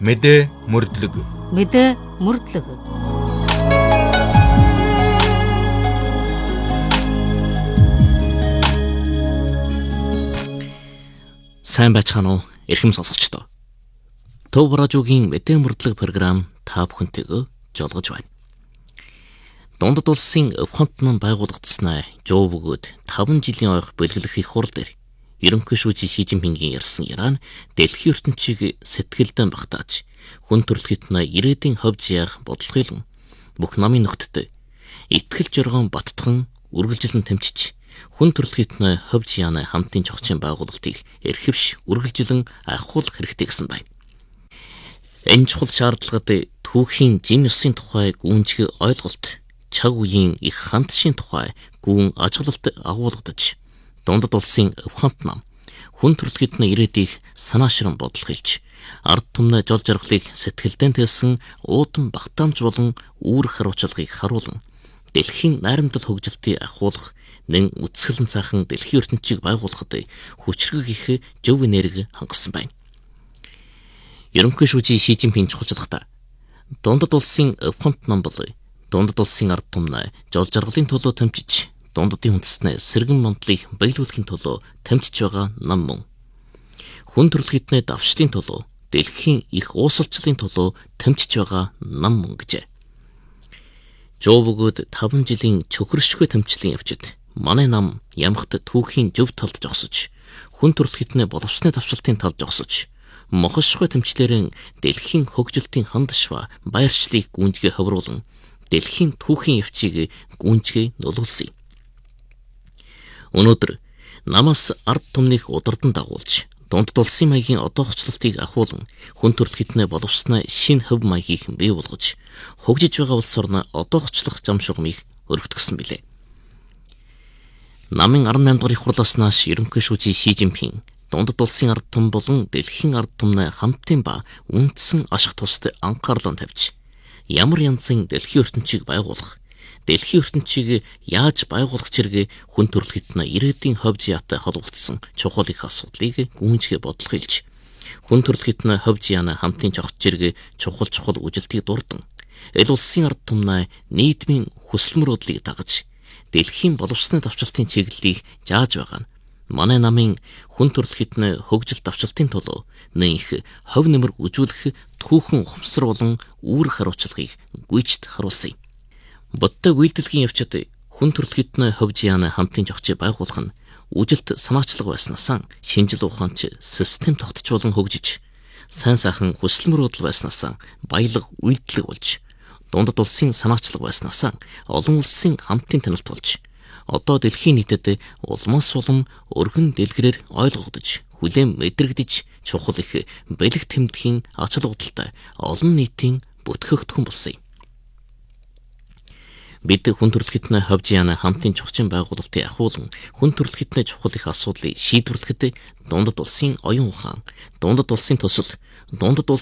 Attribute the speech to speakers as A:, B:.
A: Мэдээ мөрдлөг.
B: Мэдээ мөрдлөг.
C: Сайн байцгаана уу, эрхэм сонсогчдоо. Төв радиогийн мэдээ мөрдлөг програм та бүхэнтэйгээ жолгож байна. Дундад улсын Өвхөнтнөн байгуулагдсанаа жоо бөгөөд 5 жилийн ойх бэлгэлэх их хурл дээр ерөнхий шүүжийн Ши Жинпингийн ярьсан яраа нь дэлхийн ертөнцийг сэтгэлдэн багтааж хүн төрөлхтнээ ирээдүйн ховж яах бодлогын бүх намын нөхдөд итгэл жоргон баттхан үргэлжлэн тэмчиж хүн төрөлхтнээ ховж яана хамтын чогчийн байгуулалтыг эрхэвш үргэлжлэн ахуулах хэрэгтэй гэсэн байна. Энэ чухал шаардлагад түүхийн жин ёсын тухай гүнзгий ойлголт, цаг үеийн их хандшийн тухай гүн ажиглалт агуулгадж дундад улсын Өвхөнтнөн хүн төрөлхтний ирээдүйг санаашран бодлохыг ард түмнээ жол жаргалыг сэтгэлдэн тэлсэн уудам багтаамж болон үүрэг харуулчлагыг харуулan дэлхийн найрамдал хөгжилтийг ахуулах нэн үсгэлэн цаахан дэлхийн ертөнцийг байгуулахад хүчрэг их зөв энерги хангасан байна. Ерөнхий шүүжийн Ши Жинпин чухалчлахдаа дундад улсын Өвхөнтнөн бол дундад улсын ард түмнээ жол жаргалын төлөө тэмцэж дундадын үндэснээ сэргэн мандлыг биелүүлэхийн төлөө тэмцэж байгаа нам мөн. Хүн төрөлхтний давшлын төлөө дэлхийн их уусалчлалын төлөө тэмцэж байгаа нам мөн гэжээ. Жоо бөгөөд 5 жилийн чөхөршгүй тэмцлийн явцад манай нам ямагт түүхийн зөв талд жогсож хүн төрөлхтний боловсны давшилтын талд жогсож мохошгүй тэмцлэрэн дэлхийн хөгжилтийн хандшва баяршлыг гүнзгий ховруулан дэлхийн түүхийн явцыг гүнзгий нөлөөлсөн. Өнөөдөр намаас ард түмнийг удирдан дагуулж дундад улсын маягийн одоохчлолтыг ахуулан хүн төрөлхтний боловсноо шинэ хөв маягийг бий болгож хөгжиж байгаа улс орноо одоохчлох зам шугамыг өргөтгсөн билээ. Намын 18 дугаар их хурлаас нааш ерөнхий шүүжийн Ши Жинпин дундад улсын ард түмэн болон дэлхийн ард түмнээ хамтын ба үндсэн ашиг тусад анхаарлаа тавьж ямар янзын дэлхийн ертөнцийг байгуулах, дэлхийн ертөнцийг яаж байгуулах зэрэг хүн төрөлхтний ирээдүйн ховж яатай холбогдсон чухал их асуудлыг гүнзгий бодлохыг хүн төрөлхтний ховж яана хамтын жогч зэрэг чухал үжилтийг дурдан эл улсын ард түмнээ нийгмийн хүсэл мөрөөдлийг дагаж дэлхийн боловсны давчилтын чиглэлийг зааж байгаа нь манай намын хүн төрөлхтний хөгжил давчилтын төлөө нэнх хов нэмэр үзүүлэх түүхэн ухамсар болон үүрэг харуулчлагыг гүйцэд харуулсан юм. Бодтой үйлдэлгийн явцад хүн төрөлхтний ховж яана хамтын жогчийг байгуулах нь үжилт санаачлаг байснаас шинжил ухаанч систем тогтч болон хөгжиж сайн сайхан хүсэл мөрөөдөл байснаас баялаг үйлдэлэг болж дундад улсын санаачлаг байснаас олон улсын хамтын таналт болж одоо дэлхийн нийтэд улмаас улам өргөн дэлгэрээр ойлгогдож хүлээн мэдрэгдэж чухал их бэлэг тэмдгийн ач холбогдолтой олон нийтийн бүтгэгдхэн болсон юм. Бид хүн төрөлхтний ховж яана хамтын чогчийн байгуулалтыг ахуулан хүн төрөлхтний чухал их асуудлыг шийдвэрлэхэд дундад улсын оюун ухаан, дундад улсын төсөл, дундад